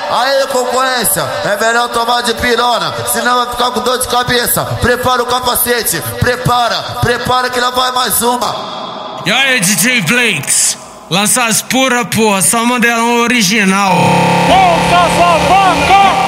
Aí, concorrência, é melhor tomar de pirona, senão vai ficar com dor de cabeça. Prepara o capacete, prepara que lá vai mais uma. E aí, DJ Flakes, lança as pura, porra, só modelão original. Volta sua boca!